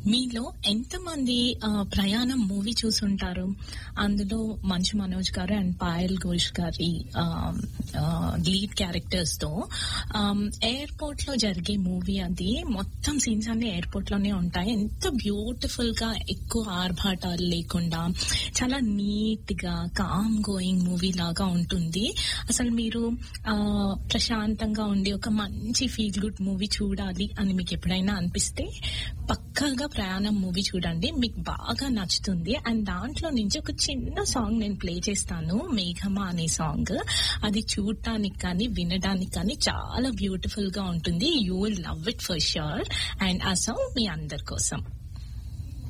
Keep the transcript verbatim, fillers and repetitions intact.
మీలో ఎంతమంది ఆ, ప్రయాణం మూవీ చూసుంటారు? అందులో మంచు మనోజ్ గారు అండ్ పాయల్ ఘోష్ గారి లీడ్ క్యారెక్టర్స్ తో ఎయిర్పోర్ట్ లో జరిగే మూవీ అది. మొత్తం సీన్స్ అన్ని ఎయిర్పోర్ట్ లోనే ఉంటాయి. ఎంత బ్యూటిఫుల్ గా, ఎక్కువ ఆర్భాటాలు లేకుండా చాలా నీట్ గా కామ్ గోయింగ్ మూవీ లాగా ఉంటుంది. అసలు మీరు ఆ ప్రశాంతంగా ఉండి ఒక మంచి ఫీల్ గుడ్ మూవీ చూడాలి అని మీకు ఎప్పుడైనా అనిపిస్తే పక్కాగా ప్రయాణం మూవీ చూడండి, మీకు బాగా నచ్చుతుంది. అండ్ దాంట్లో నుంచి ఒక చిన్న సాంగ్ నేను ప్లే చేస్తాను, మేఘమా అనే సాంగ్. అది చూడటానికి కానీ వినడానికి కానీ చాలా బ్యూటిఫుల్ గా ఉంటుంది. You will love it for sure. And ఆ సాంగ్ మీ అందరి కోసం.